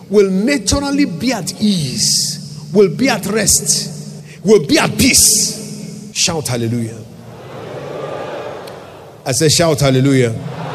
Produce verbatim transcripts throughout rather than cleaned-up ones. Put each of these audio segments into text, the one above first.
will naturally be at ease, will be at rest, will be at peace. Shout hallelujah. I say shout hallelujah.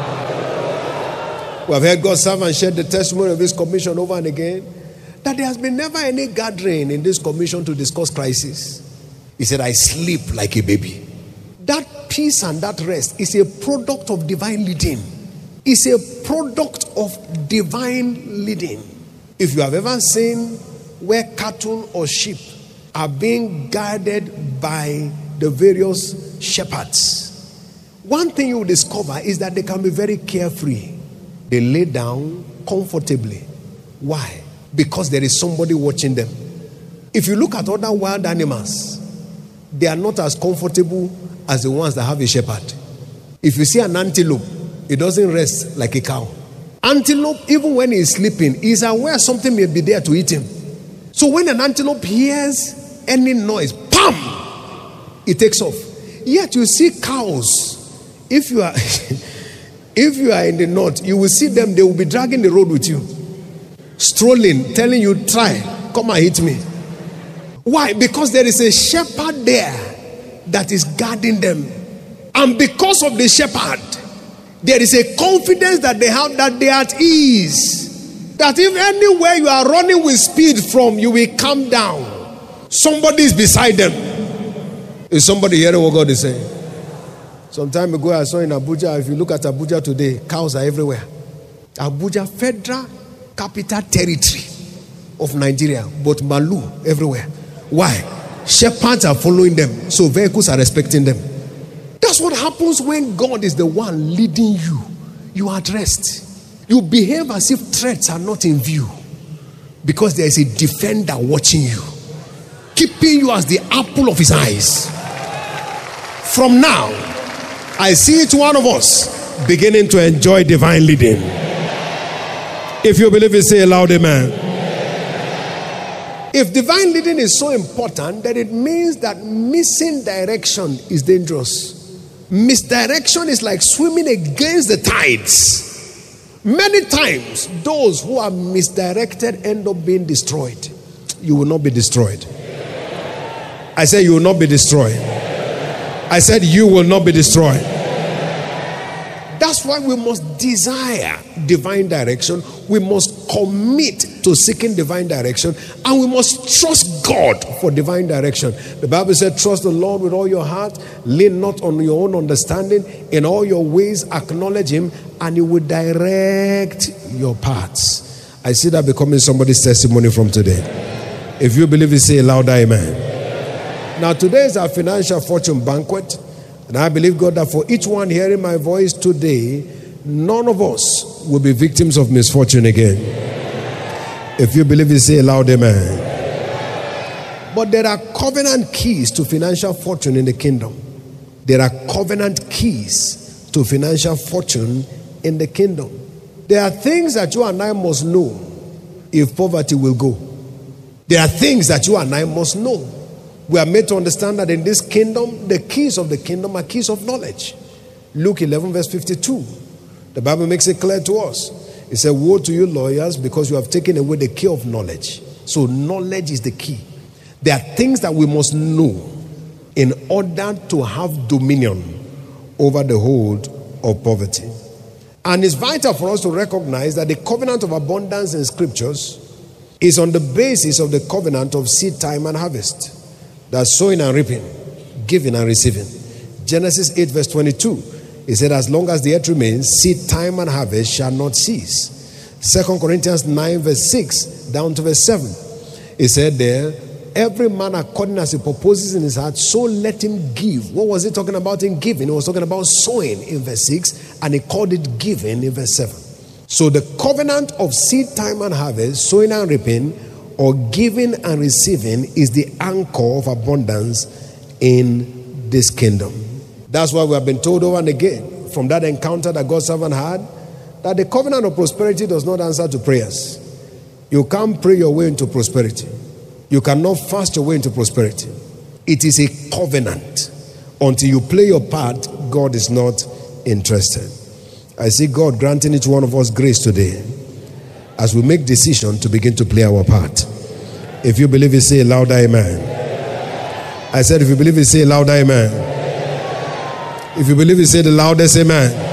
We have heard God's servant share the testimony of his commission over and again, that there has been never any gathering in this commission to discuss crisis. He said, I sleep like a baby. That peace and that rest is a product of divine leading. It's a product of divine leading. If you have ever seen where cattle or sheep are being guided by the various shepherds, one thing you will discover is that they can be very carefree. They lay down comfortably. Why? Because there is somebody watching them. If you look at other wild animals, they are not as comfortable as the ones that have a shepherd. If you see an antelope, it doesn't rest like a cow. Antelope, even when he is sleeping, is aware something may be there to eat him. So when an antelope hears any noise, pam, it takes off. Yet you see cows. If you are if you are in the north, you will see them, they will be dragging the road with you. Strolling, telling you, try, come and hit me. Why? Because there is a shepherd there that is guarding them. And because of the shepherd, there is a confidence that they have that they are at ease. That if anywhere you are running with speed from, you will come down. Somebody is beside them. Is somebody hearing what God is saying? Some time ago I saw in Abuja, if you look at Abuja today, cows are everywhere. Abuja, Federal Capital Territory of Nigeria, but Malu everywhere. Why? Shepherds are following them, so vehicles are respecting them. That's what happens when God is the one leading you. You are at rest. You behave as if threats are not in view, because there is a defender watching you, keeping you as the apple of his eyes. From now, I see each one of us beginning to enjoy divine leading. If you believe it, say a loud amen. If divine leading is so important, then it means that missing direction is dangerous. Misdirection is like swimming against the tides. Many times, those who are misdirected end up being destroyed. You will not be destroyed. I said you will not be destroyed. I said you will not be destroyed. That's why we must desire divine direction. We must commit to seeking divine direction. And we must trust God for divine direction. The Bible said, trust the Lord with all your heart. Lean not on your own understanding. In all your ways acknowledge him, and he will direct your paths. I see that becoming somebody's testimony from today. If you believe it, say a louder amen. Now today is our financial fortune banquet. And I believe, God, that for each one hearing my voice today, none of us will be victims of misfortune again. If you believe it, say a loud amen. But there are covenant keys to financial fortune in the kingdom. There are covenant keys to financial fortune in the kingdom. There are things that you and I must know if poverty will go. There are things that you and I must know. We are made to understand that in this kingdom, the keys of the kingdom are keys of knowledge. Luke eleven verse fifty-two. The Bible makes it clear to us. It said, woe to you lawyers, because you have taken away the key of knowledge. So knowledge is the key. There are things that we must know in order to have dominion over the hold of poverty. And it's vital for us to recognize that the covenant of abundance in scriptures is on the basis of the covenant of seed time and harvest. That's sowing and reaping, giving and receiving. Genesis eight verse twenty-two. It said, as long as the earth remains, seed time and harvest shall not cease. Second Corinthians nine verse six down to verse seven. It said there, every man according as he proposes in his heart, so let him give. What was he talking about in giving? He was talking about sowing in verse six, and he called it giving in verse seven. So the covenant of seed time and harvest, sowing and reaping, or giving and receiving, is the anchor of abundance in this kingdom. That's why we have been told over and again from that encounter that God's servant had, that the covenant of prosperity does not answer to prayers. You can't pray your way into prosperity. You cannot fast your way into prosperity. It is a covenant. Until you play your part, God is not interested. I see God granting each one of us grace today as we make decision to begin to play our part. If you believe it, say a louder amen. I said, if you believe it, say a louder amen. If you believe it, say the loudest amen.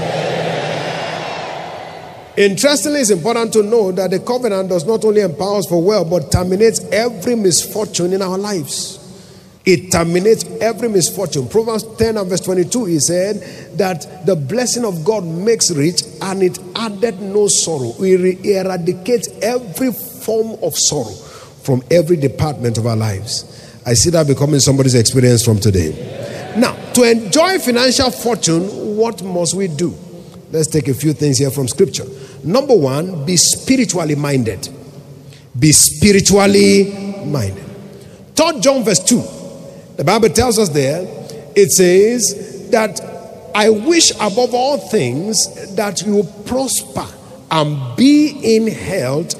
Interestingly, it's important to know that the covenant does not only empower us for well, but terminates every misfortune in our lives. It terminates every misfortune. Proverbs ten and verse twenty-two, he said that the blessing of God makes rich and it added no sorrow. It eradicates every form of sorrow from every department of our lives. I see that becoming somebody's experience from today. Now, to enjoy financial fortune, what must we do? Let's take a few things here from scripture. Number one, be spiritually minded. Be spiritually minded. Third John verse two. The Bible tells us there, it says that I wish above all things that you prosper and be in health,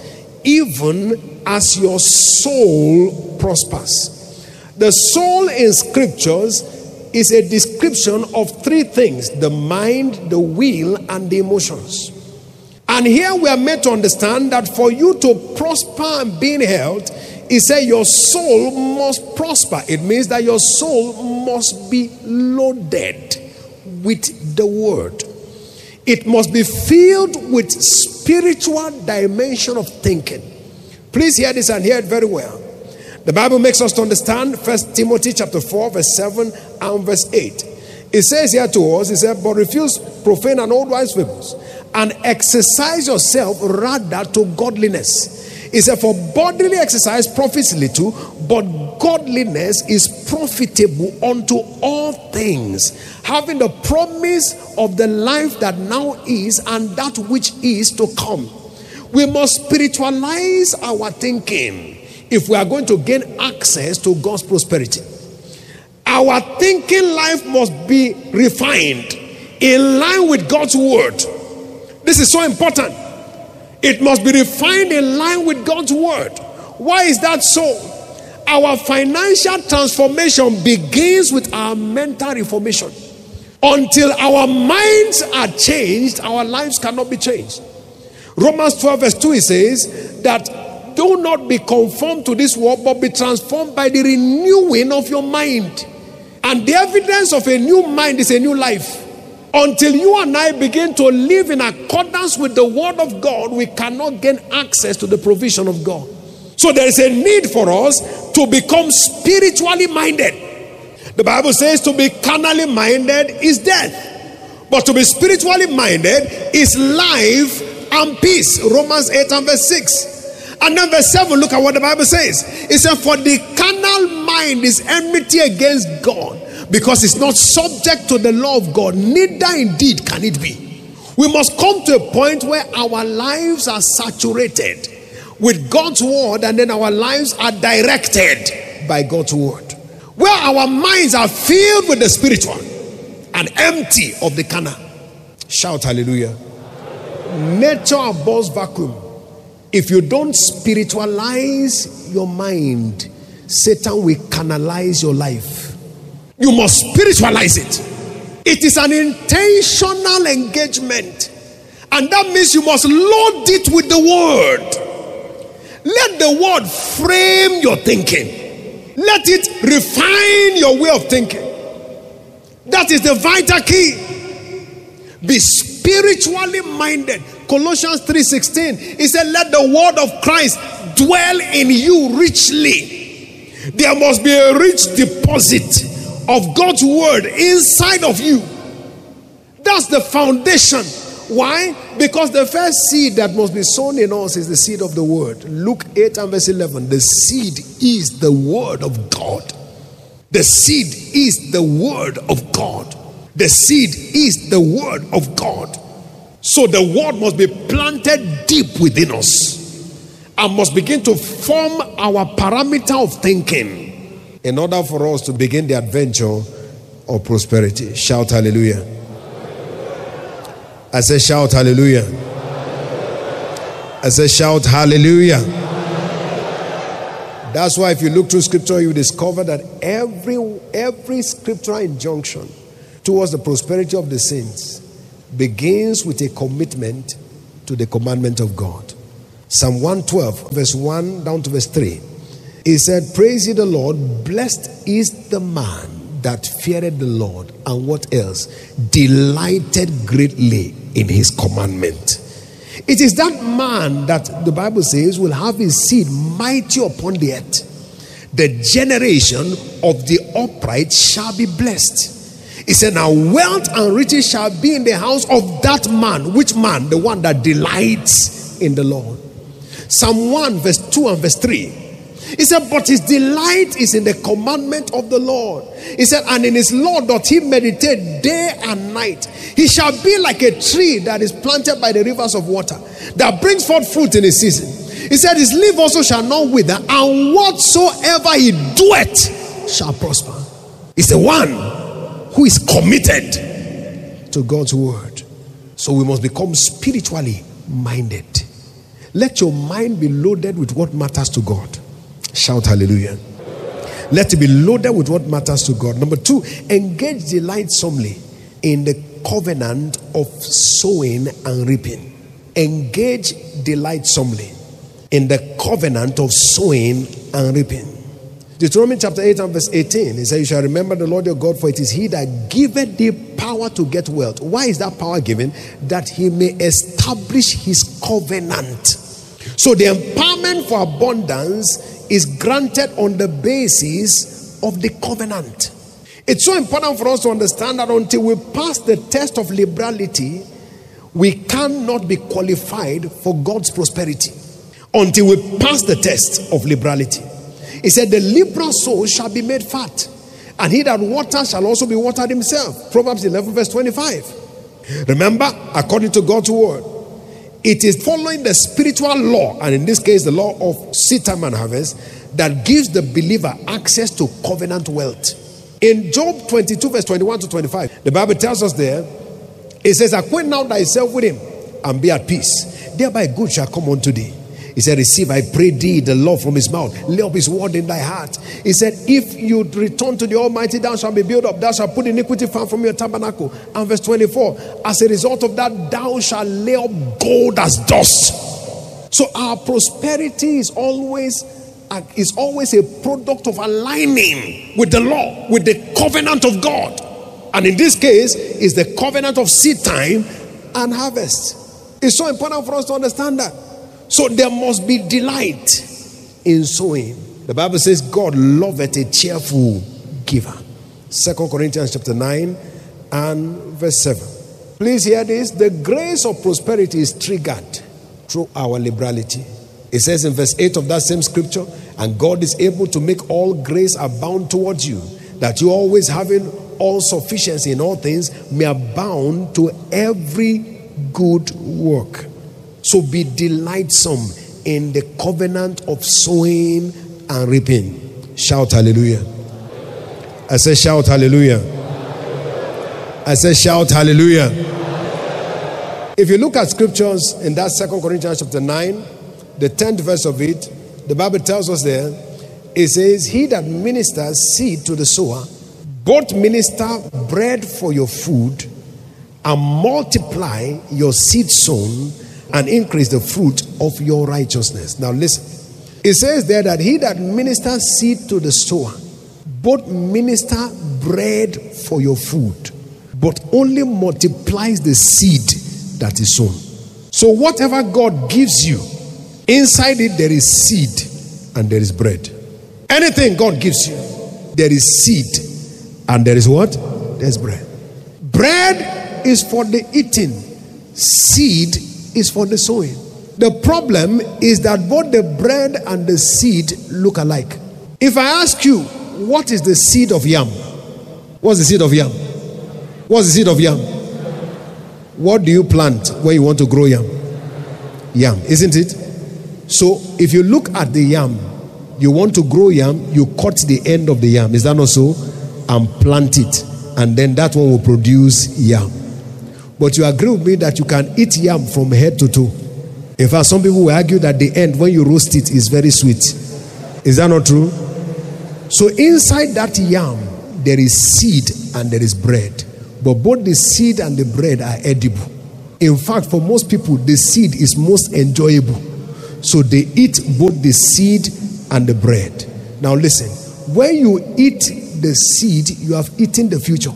even as your soul prospers. The soul in scriptures is a description of three things: the mind, the will, and the emotions. And here we are made to understand that for you to prosper and be in health, he said your soul must prosper. It means that your soul must be loaded with the word. It must be filled with spiritual dimension of thinking. Please hear this and hear it very well. The Bible makes us to understand First Timothy chapter four, verse seven and verse eight. It says here to us, it said, but refuse profane and old wives' fables, and exercise yourself rather to godliness. It said, for bodily exercise profits little, but godliness is profitable unto all things, having the promise of the life that now is and that which is to come. We must spiritualize our thinking if we are going to gain access to God's prosperity. Our thinking life must be refined in line with God's word. This is so important. It must be refined in line with God's word. Why is that so? Our financial transformation begins with our mental reformation. Until our minds are changed, our lives cannot be changed. Romans twelve verse two, it says that do not be conformed to this world, but be transformed by the renewing of your mind. And the evidence of a new mind is a new life. Until you and I begin to live in accordance with the word of God, we cannot gain access to the provision of God. So there is a need for us to become spiritually minded. The Bible says to be carnally minded is death, but to be spiritually minded is life and peace. Romans eight and verse six. And then verse seven, look at what the Bible says. It says, for the carnal mind is enmity against God, because it's not subject to the law of God, neither indeed can it be. We must come to a point where our lives are saturated with God's word, and then our lives are directed by God's word. Where our minds are filled with the spiritual and empty of the carnal. Shout hallelujah. Nature abhors vacuum. If you don't spiritualize your mind, Satan will canalize your life. You must spiritualize it. It is an intentional engagement. And that means you must load it with the word. Let the word frame your thinking. Let it refine your way of thinking. That is the vital key. Be spiritually minded. Colossians three sixteen, it said, let the word of Christ dwell in you richly. There must be a rich deposit of God's word inside of you. That's the foundation. Why? Because the first seed that must be sown in us is the seed of the word. Luke eight and verse eleven. The seed is the word of God. The seed is the word of God. The seed is the word of God. So the word must be planted deep within us and must begin to form our parameter of thinking in order for us to begin the adventure of prosperity. Shout hallelujah. I say shout hallelujah. I say shout hallelujah. That's why if you look through scripture, you discover that every every scriptural injunction towards the prosperity of the saints begins with a commitment to the commandment of God. Psalm one twelve, verse one down to verse three. He said, praise ye the Lord, blessed is the man that feared the Lord, and what else? Delighted greatly in his commandment. It is that man that the Bible says will have his seed mighty upon the earth. The generation of the upright shall be blessed. He said, now wealth and riches shall be in the house of that man. Which man? The one that delights in the Lord. Psalm one, verse two and verse three. He said, but his delight is in the commandment of the Lord. He said, and in his law doth he meditate day and night. He shall be like a tree that is planted by the rivers of water, that brings forth fruit in his season. He said, his leaf also shall not wither, and whatsoever he doeth shall prosper. He's the one who is committed to God's word. So we must become spiritually minded. Let your mind be loaded with what matters to God. Shout hallelujah. Let it be loaded with what matters to God. Number two, engage delightsomely in the covenant of sowing and reaping. Engage delightsomely in the covenant of sowing and reaping. Deuteronomy chapter eight and verse eighteen, it says, you shall remember the Lord your God, for it is he that giveth thee power to get wealth. Why is that power given? That he may establish his covenant. So the empowerment for abundance is granted on the basis of the covenant. It's so important for us to understand that until we pass the test of liberality, we cannot be qualified for God's prosperity. Until we pass the test of liberality. He said, the liberal soul shall be made fat, and he that waters shall also be watered himself. Proverbs eleven verse twenty-five. Remember, according to God's word, it is following the spiritual law, and in this case the law of seed time and harvest, that gives the believer access to covenant wealth. In Job twenty-two verse twenty-one to twenty-five, the Bible tells us there, it says, acquaint now thyself with him, and be at peace. Thereby good shall come unto thee. He said, receive, I pray thee, the law from his mouth. Lay up his word in thy heart. He said, if you return to the Almighty, thou shalt be built up. Thou shalt put iniquity far from your tabernacle. And verse twenty-four, as a result of that, thou shalt lay up gold as dust. So our prosperity is always, is always a product of aligning with the law, with the covenant of God. And in this case, is the covenant of seed time and harvest. It's so important for us to understand that. So there must be delight in sowing. The Bible says God loveth a cheerful giver. Second Corinthians chapter nine and verse seven. Please hear this. The grace of prosperity is triggered through our liberality. It says in verse eight of that same scripture, and God is able to make all grace abound towards you, that you always having all sufficiency in all things may abound to every good work. So be delightsome in the covenant of sowing and reaping. Shout hallelujah. I say shout hallelujah. I say shout hallelujah. If you look at scriptures in that Second Corinthians chapter nine, the tenth verse of it, the Bible tells us there, it says, he that ministers seed to the sower, both minister bread for your food and multiply your seed sown and increase the fruit of your righteousness. Now listen. It says there that he that ministers seed to the sower, both minister bread for your food, but only multiplies the seed that is sown. So whatever God gives you, inside it there is seed and there is bread. Anything God gives you, there is seed and there is what? There's bread. Bread is for the eating. Seed is for the sowing. The problem is that both the bread and the seed look alike. If I ask you, what is the seed of yam? What's the seed of yam? What's the seed of yam? What do you plant when you want to grow yam? Yam, isn't it? So if you look at the yam, you want to grow yam, you cut the end of the yam, is that not so? And plant it, and then that one will produce yam. But you agree with me that you can eat yam from head to toe. In fact, some people will argue that the end, when you roast it, is very sweet. Is that not true? So inside that yam, there is seed and there is bread. But both the seed and the bread are edible. In fact, for most people, the seed is most enjoyable. So they eat both the seed and the bread. Now listen, when you eat the seed, you have eaten the future.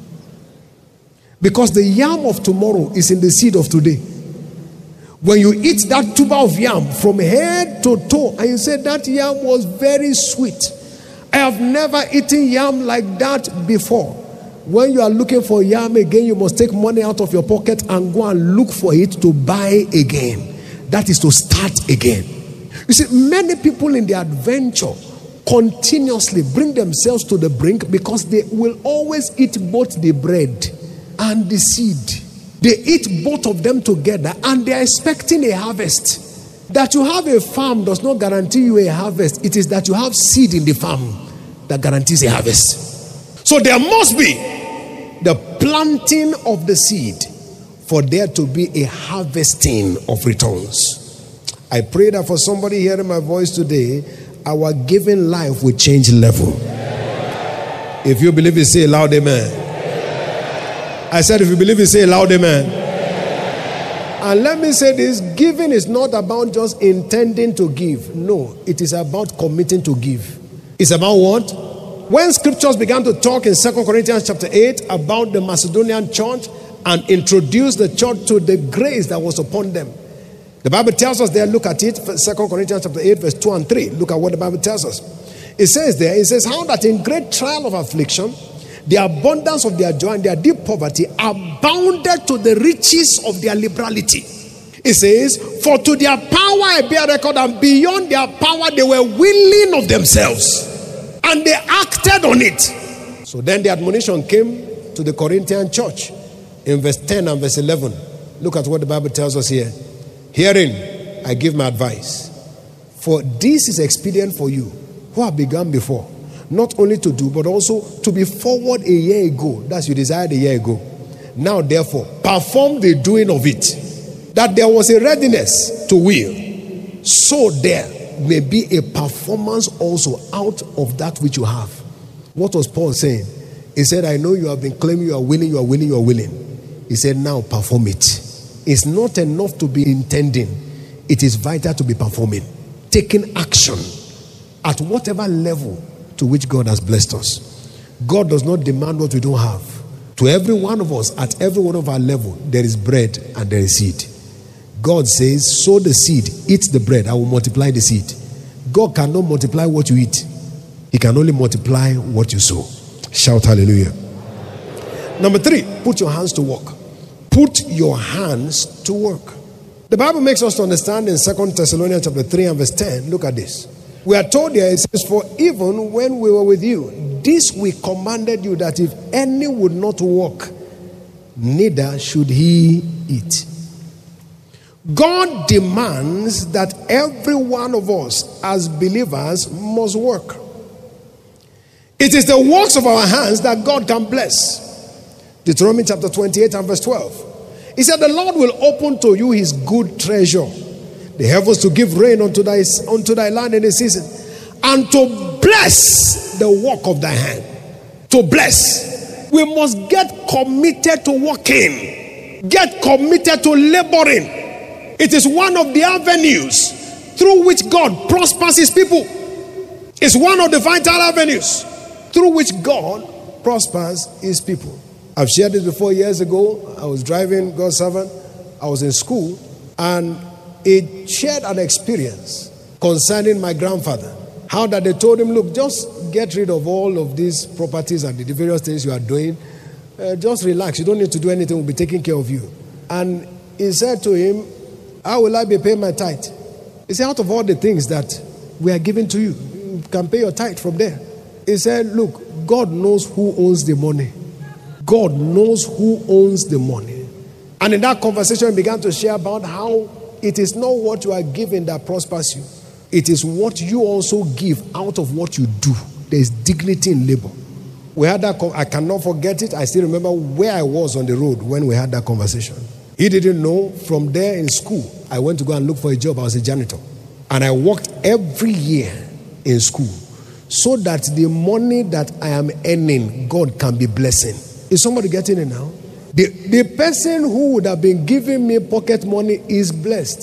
Because the yam of tomorrow is in the seed of today. When you eat that tuber of yam from head to toe, and you say that yam was very sweet. I have never eaten yam like that before. When you are looking for yam again, you must take money out of your pocket and go and look for it to buy again. That is to start again. You see, many people in their adventure continuously bring themselves to the brink because they will always eat both the bread and the seed. They eat both of them together and they are expecting a harvest. That you have a farm does not guarantee you a harvest. It is that you have seed in the farm that guarantees a harvest. So there must be the planting of the seed for there to be a harvesting of returns. I pray that for somebody hearing my voice today, our giving life will change level. If you believe it, say loud amen. I said if you believe it, say loud amen. And let me say this, giving is not about just intending to give. No, it is about committing to give. It's about what? When scriptures began to talk in Second Corinthians chapter eight about the Macedonian church and introduce the church to the grace that was upon them. The Bible tells us there, look at it, Second Corinthians chapter eight, verse two and three. Look at what the Bible tells us. It says there, it says, how that in great trial of affliction, the abundance of their joy and their deep poverty abounded to the riches of their liberality. It says, for to their power I bear record, and beyond their power they were willing of themselves. And they acted on it. So then the admonition came to the Corinthian church in verse ten and verse eleven. Look at what the Bible tells us here. Herein I give my advice. For this is expedient for you who have begun before, not only to do, but also to be forward a year ago. That's you desired a year ago. Now therefore, perform the doing of it, that there was a readiness to will, so there may be a performance also out of that which you have. What was Paul saying? He said, I know you have been claiming you are willing, you are willing, you are willing. He said, now perform it. It's not enough to be intending. It is vital to be performing. Taking action at whatever level to which God has blessed us. God does not demand what we don't have. To every one of us, at every one of our level, there is bread and there is seed. God says, sow the seed, eat the bread, I will multiply the seed. God cannot multiply what you eat. He can only multiply what you sow. Shout hallelujah. Number three, put your hands to work. Put your hands to work. The Bible makes us to understand in Second Thessalonians chapter three and verse ten. Look at this. We are told here, it says, for even when we were with you, this we commanded you, that if any would not work, neither should he eat. God demands that every one of us as believers must work. It is the works of our hands that God can bless. Deuteronomy chapter twenty-eight and verse twelve. He said, the Lord will open to you his good treasure, the heavens to give rain unto thy, unto thy land in the season, and to bless the work of thy hand. To bless. We must get committed to working. Get committed to laboring. It is one of the avenues through which God prospers his people. It's one of the vital avenues through which God prospers his people. I've shared this before years ago. I was driving God's servant. I was in school and it shared an experience concerning my grandfather. How that they told him, look, just get rid of all of these properties and the various things you are doing. Uh, just relax. You don't need to do anything. We'll be taking care of you. And he said to him, how will I be paying my tithe? He said, out of all the things that we are giving to you, you can pay your tithe from there. He said, look, God knows who owns the money. God knows who owns the money. And in that conversation, we began to share about how it is not what you are giving that prospers you. It is what you also give out of what you do. There is dignity in labor. We had that, I cannot forget it. I still remember where I was on the road when we had that conversation. He didn't know. From there in school, I went to go and look for a job. I was a janitor. And I worked every year in school so that the money that I am earning, God can be blessing. Is somebody getting it now? The, the person who would have been giving me pocket money is blessed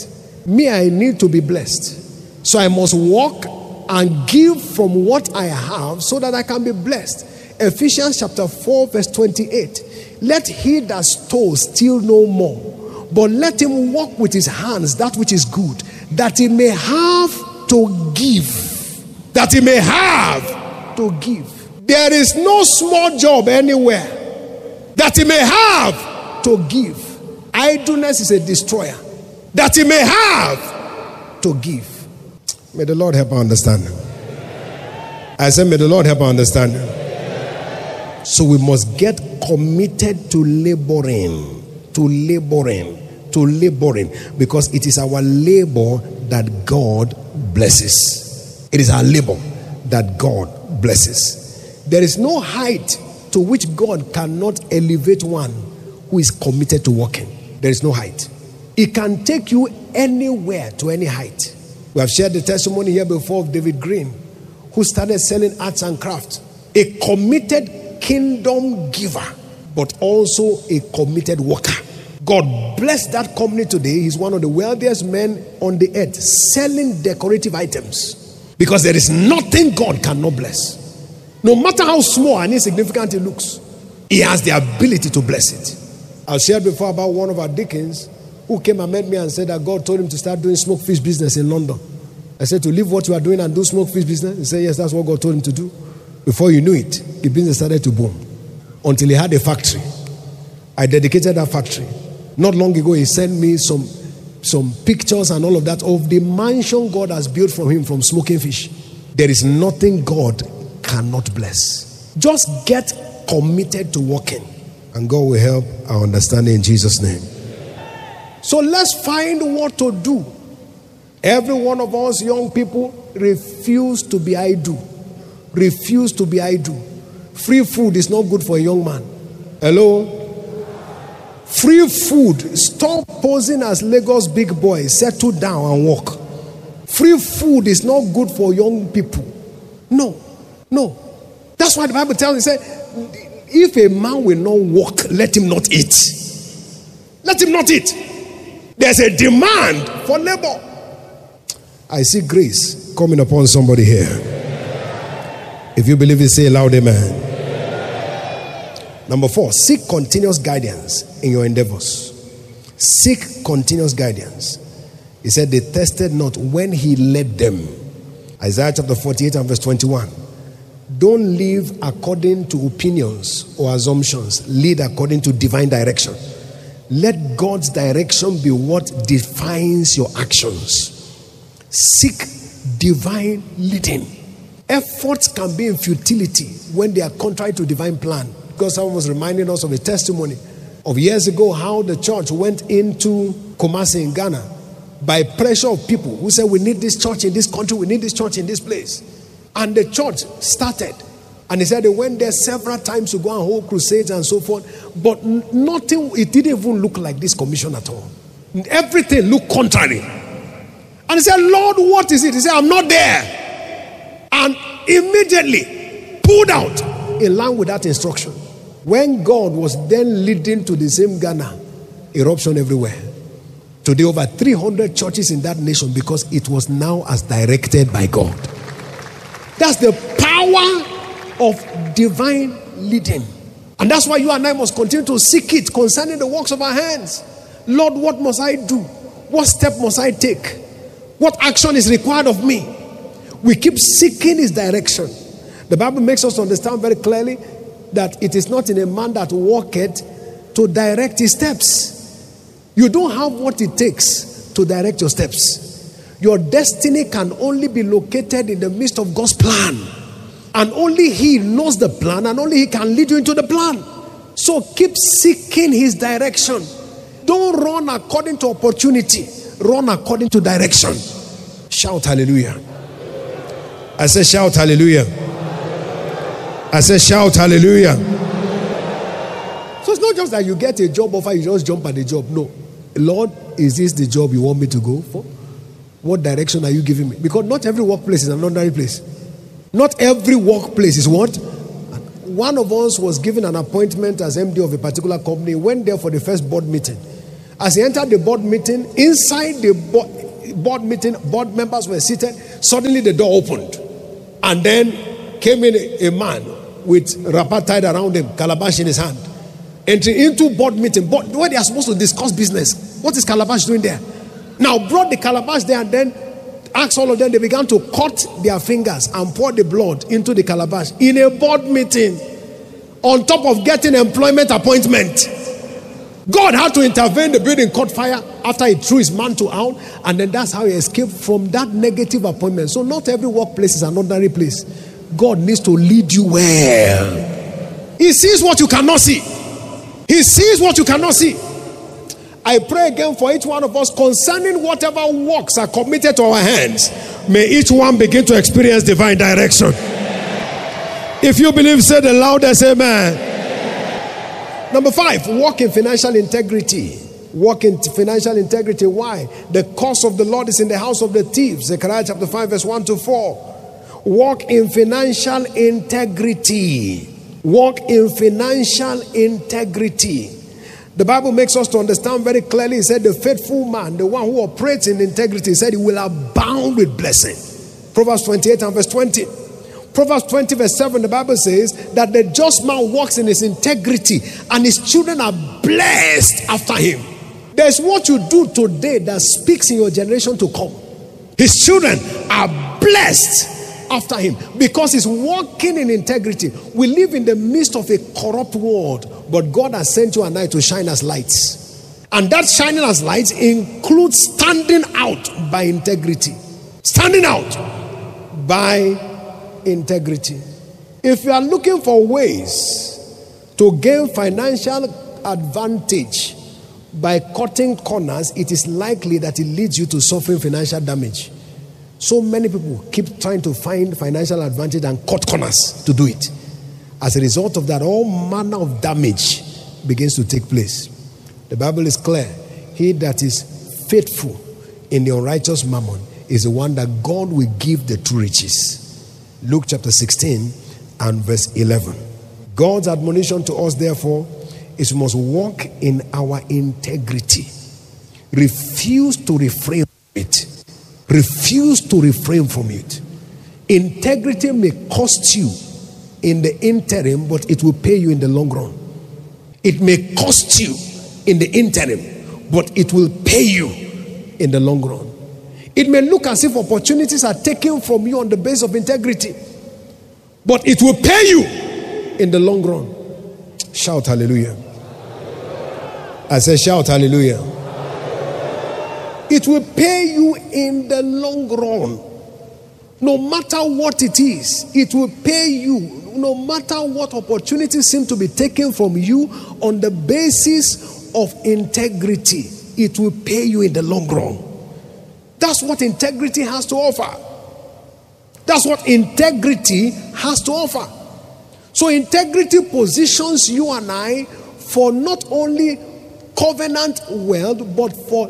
Me, I need to be blessed. So I must walk and give from what I have so that I can be blessed. Ephesians chapter four verse twenty-eight. Let he that stole steal no more, but let him walk with his hands that which is good, that he may have to give. That he may have to give. There is no small job anywhere. That he may have to give. Idleness is a destroyer. That he may have to give. May the Lord help our understanding. I said, may the Lord help our understanding. So we must get committed to laboring, to laboring, to laboring, because it is our labor that God blesses. It is our labor that God blesses. There is no height to which God cannot elevate one who is committed to working. There is no height. It can take you anywhere to any height. We have shared the testimony here before of David Green, who started selling arts and crafts. A committed kingdom giver, but also a committed worker. God bless that company today. He's one of the wealthiest men on the earth, selling decorative items. Because there is nothing God cannot bless. No matter how small and insignificant it looks, he has the ability to bless it. I shared before about one of our deacons who came and met me and said that God told him to start doing smoke fish business in London. I said, to leave what you are doing and do smoke fish business? He said, yes, that's what God told him to do. Before you knew it, the business started to boom. Until he had a factory. I dedicated that factory. Not long ago, he sent me some, some pictures and all of that of the mansion God has built from him from smoking fish. There is nothing God cannot bless. Just get committed to working, and God will help our understanding in Jesus' name. So let's find what to do. Every one of us young people refuse to be idle. Refuse to be idle. Free food is not good for a young man. Hello? Free food. Stop posing as Lagos big boy. Settle down and walk. Free food is not good for young people. No. No. That's why the Bible tells me, say, if a man will not walk, let him not eat. Let him not eat. There's a demand for labor. I see grace coming upon somebody here. If you believe it, say loud amen. Number four, seek continuous guidance in your endeavors. Seek continuous guidance. He said they tested not when he led them. Isaiah chapter forty-eight and verse twenty-one. Don't live according to opinions or assumptions. Lead according to divine direction. Let God's direction be what defines your actions. Seek divine leading. Efforts can be in futility when they are contrary to divine plan. Because someone was reminding us of a testimony of years ago how the church went into Kumasi in Ghana by pressure of people who said, we need this church in this country, we need this church in this place. And the church started. And he said they went there several times to go and hold crusades and so forth. But nothing, it didn't even look like this commission at all. Everything looked contrary. And he said, Lord, what is it? He said, I'm not there. And immediately pulled out in line with that instruction. When God was then leading to the same Ghana, eruption everywhere. Today, over three hundred churches in that nation because it was now as directed by God. That's the power of divine leading. And that's why you and I must continue to seek it concerning the works of our hands. Lord, what must I do? What step must I take? What action is required of me? We keep seeking his direction. The Bible makes us understand very clearly that it is not in a man that walketh to direct his steps. You don't have what it takes to direct your steps. Your destiny can only be located in the midst of God's plan. And only he knows the plan, and only he can lead you into the plan. So keep seeking his direction. Don't run according to opportunity. Run according to direction. Shout hallelujah. I say shout hallelujah. I say shout hallelujah. So it's not just that you get a job offer, you just jump at the job. No. Lord, is this the job you want me to go for? What direction are you giving me? Because not every workplace is an ordinary place. Not every workplace is what? One of us was given an appointment as M D of a particular company, went there for the first board meeting. As he entered the board meeting, inside the board, board meeting, board members were seated. Suddenly the door opened. And then came in a, a man with wrapper tied around him, calabash in his hand. Entering into board meeting, board, where they are supposed to discuss business. What is calabash doing there? Now brought the calabash there and then asked all of them. They began to cut their fingers and pour the blood into the calabash in a board meeting, on top of getting employment appointment. God had to intervene. The building caught fire after he threw his mantle out, and then that's how he escaped from that negative appointment. So not every workplace is an ordinary place. God needs to lead you well. He sees what you cannot see. He sees what you cannot see. I pray again for each one of us concerning whatever works are committed to our hands. May each one begin to experience divine direction. If you believe, say the loudest amen. Number five, walk in financial integrity. Walk in financial integrity. Why? The curse of the Lord is in the house of the thieves. Zechariah chapter five verse one to four. Walk in financial integrity. Walk in financial integrity. The Bible makes us to understand very clearly. It said the faithful man, the one who operates in integrity, said he will abound with blessing. Proverbs twenty-eight and verse twenty. Proverbs twenty verse seven, the Bible says that the just man walks in his integrity and his children are blessed after him. There's what you do today that speaks in your generation to come. His children are blessed after him because he's walking in integrity. We live in the midst of a corrupt world, but God has sent you and I to shine as lights. And that shining as lights includes standing out by integrity. Standing out by integrity. If you are looking for ways to gain financial advantage by cutting corners, it is likely that it leads you to suffering financial damage. So many people keep trying to find financial advantage and cut corners to do it. As a result of that, all manner of damage begins to take place. The Bible is clear. He that is faithful in the unrighteous mammon is the one that God will give the true riches. Luke chapter sixteen and verse eleven. God's admonition to us, therefore, is we must walk in our integrity. Refuse to refrain from it. Refuse to refrain from it. Integrity may cost you in the interim, but it will pay you in the long run. It may cost you in the interim, but it will pay you in the long run. It may look as if opportunities are taken from you on the basis of integrity, but it will pay you in the long run. Shout hallelujah. I say shout hallelujah. It will pay you in the long run. No matter what it is, it will pay you. No matter what opportunities seem to be taken from you on the basis of integrity, it will pay you in the long run. That's what integrity has to offer. That's what integrity has to offer. So integrity positions you and I for not only covenant wealth, but for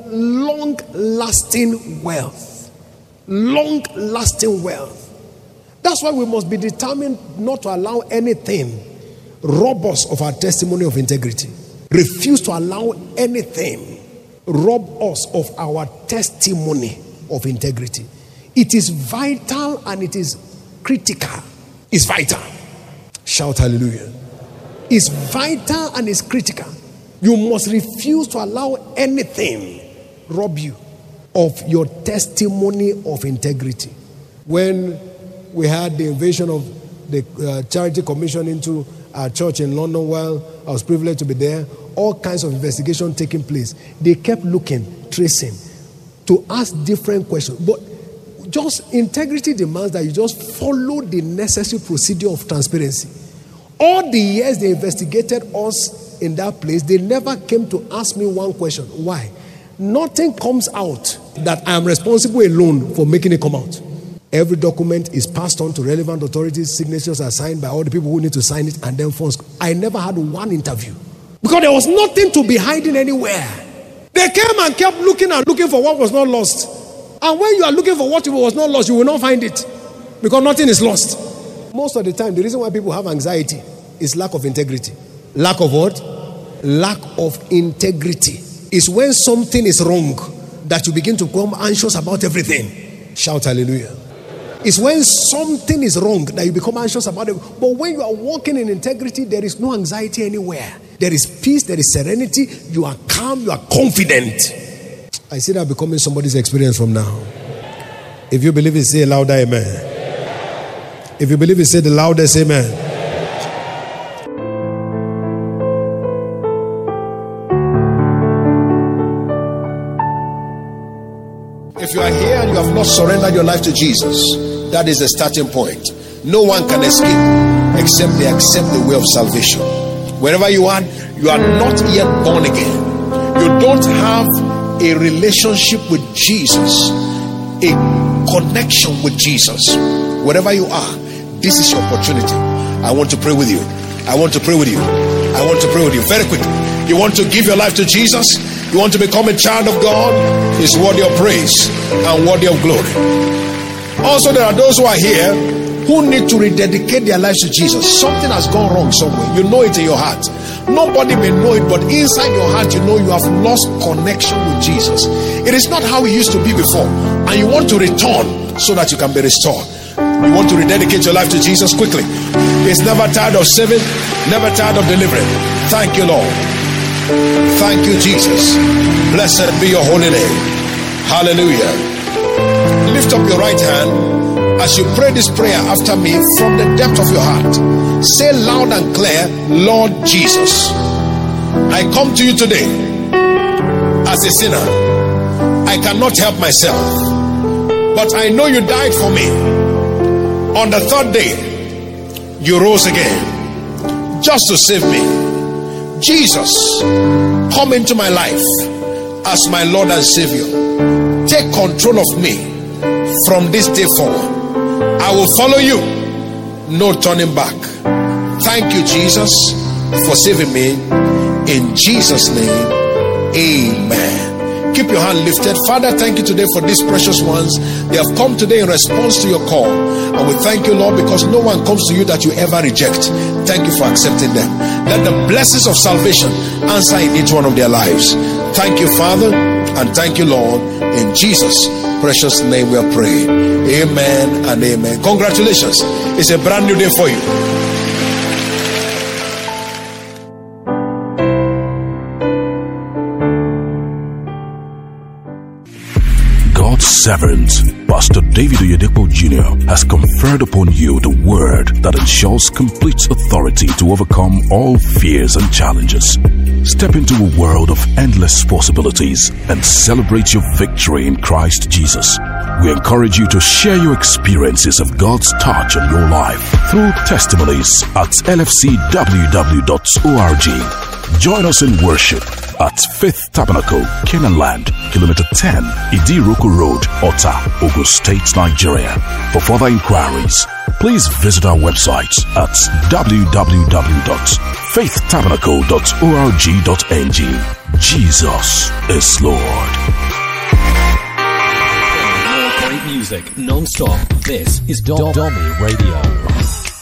long-lasting wealth. Long-lasting wealth. That's why we must be determined not to allow anything rob us of our testimony of integrity. Refuse to allow anything rob us of our testimony of integrity. It is vital and it is critical. It's vital. Shout hallelujah. It's vital and it's critical. You must refuse to allow anything rob you of your testimony of integrity. When we had the invasion of the uh, Charity Commission into our church in London, while I was privileged to be there, all kinds of investigation taking place. They kept looking, tracing, to ask different questions. But just integrity demands that you just follow the necessary procedure of transparency. All the years they investigated us in that place, they never came to ask me one question. Why? Nothing comes out that I am responsible alone for making it come out. Every document is passed on to relevant authorities. Signatures are signed by all the people who need to sign it, and then funds. I never had one interview because there was nothing to be hiding anywhere. They came and kept looking and looking for what was not lost. And when you are looking for what was not lost, you will not find it because nothing is lost. Most of the time, the reason why people have anxiety is lack of integrity. Lack of what? Lack of integrity. Is when something is wrong, that you begin to become anxious about everything. Shout hallelujah. It's when something is wrong that you become anxious about it. But when you are walking in integrity, there is no anxiety anywhere. There is peace, there is serenity. You are calm, you are confident. I see that becoming somebody's experience from now. If you believe it, say louder amen. If you believe it, say the loudest amen. If you are here and you have not surrendered your life to Jesus, that is the starting point. No one can escape except they accept the way of salvation. Wherever you are, you are not yet born again. You don't have a relationship with Jesus, a connection with Jesus. Wherever you are, this is your opportunity. I want to pray with you. I want to pray with you. I want to pray with you. Very quick. You want to give your life to Jesus? You want to become a child of God? He's worthy of praise and worthy of glory. Also, there are those who are here who need to rededicate their lives to Jesus. Something has gone wrong somewhere. You know it in your heart. Nobody may know it, but inside your heart, you know you have lost connection with Jesus. It is not how it used to be before. And you want to return so that you can be restored. You want to rededicate your life to Jesus quickly. He's never tired of saving, never tired of delivering. Thank you, Lord. Thank you, Jesus. Blessed be your holy name. Hallelujah. Lift up your right hand as you pray this prayer after me from the depth of your heart. Say loud and clear, Lord Jesus, I come to you today as a sinner. I cannot help myself, but I know you died for me. On the third day, you rose again just to save me. Jesus, come into my life as my Lord and Savior. Take control of me from this day forward. I will follow you, no turning back. Thank you, Jesus, for saving me. In Jesus' name, amen. Keep your hand lifted. Father, thank you today for these precious ones. They have come today in response to your call. And we thank you, Lord, because no one comes to you that you ever reject. Thank you for accepting them. Let the blessings of salvation answer in each one of their lives. Thank you, Father, and thank you, Lord. In Jesus' precious name we are praying. Amen and amen. Congratulations. It's a brand new day for you. Servant, Pastor David Oyedepo Junior has conferred upon you the word that ensures complete authority to overcome all fears and challenges. Step into a world of endless possibilities and celebrate your victory in Christ Jesus. We encourage you to share your experiences of God's touch on your life through testimonies at l f c w w dot org. Join us in worship at Faith Tabernacle, Canaan Land, Kilometer ten, Idiroko Road, Ota, Ogun State, Nigeria. For further inquiries, please visit our website at w w w dot faith tabernacle dot org dot n g. Jesus is Lord. More great music non-stop. This is Dom- Domi Radio.